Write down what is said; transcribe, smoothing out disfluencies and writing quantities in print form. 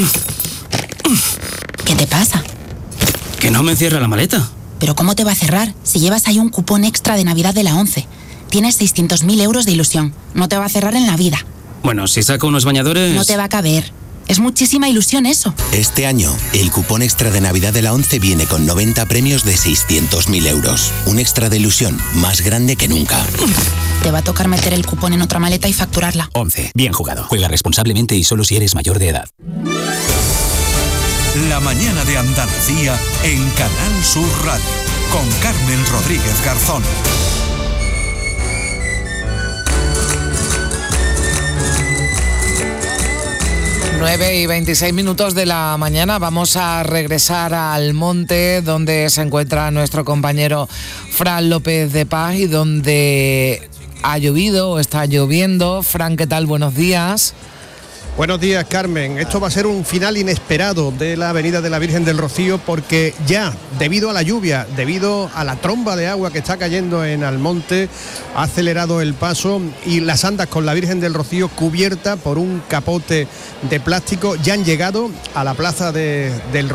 ¿Qué te pasa? Que no me cierra la maleta. ¿Pero cómo te va a cerrar? Si llevas ahí un cupón extra de Navidad de la ONCE. Tienes 600.000 euros de ilusión. No te va a cerrar en la vida. Bueno, si saco unos bañadores... No te va a caber. Es muchísima ilusión eso. Este año, el cupón extra de Navidad de la ONCE viene con 90 premios de 600.000 euros. Un extra de ilusión más grande que nunca. Te va a tocar meter el cupón en otra maleta y facturarla. ONCE. Bien jugado. Juega responsablemente y solo si eres mayor de edad. La mañana de Andalucía en Canal Sur Radio. Con Carmen Rodríguez Garzón. 9:26 de la mañana. Vamos a regresar al monte donde se encuentra nuestro compañero Fran López de Paz y donde ha llovido o está lloviendo. Fran, ¿qué tal? Buenos días. Buenos días, Carmen. Esto va a ser un final inesperado de la Avenida de la Virgen del Rocío porque ya, debido a la lluvia, debido a la tromba de agua que está cayendo en Almonte, ha acelerado el paso y las andas con la Virgen del Rocío cubierta por un capote de plástico ya han llegado a la plaza del